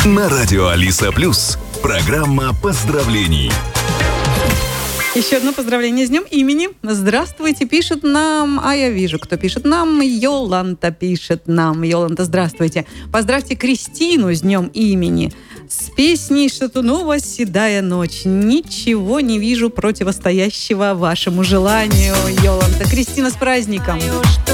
На радио Алиса Плюс. Программа поздравлений. Еще одно поздравление с днем имени. Здравствуйте, пишет нам, я вижу, кто пишет нам. Йоланта пишет нам. Йоланта, здравствуйте. Поздравьте Кристину с днем имени. С песней Шатунова «Седая ночь». Ничего не вижу противостоящего вашему желанию, Йоланта. Кристина, с праздником!